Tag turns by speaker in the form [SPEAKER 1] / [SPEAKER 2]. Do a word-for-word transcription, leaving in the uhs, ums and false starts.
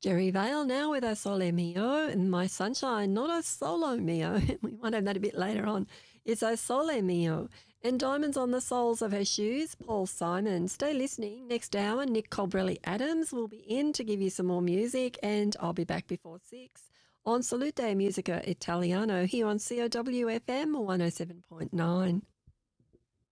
[SPEAKER 1] Jerry Vale now with a Sole Mio, and My Sunshine, not a Solo Mio. We might have that a bit later on. It's a Sole Mio. And Diamonds on the Soles of Her Shoes, Paul Simon. Stay listening. Next hour, Nick Colbrelli-Adams will be in to give you some more music, and I'll be back before six on Salute Musica Italiano here on C O W F M one oh seven point nine.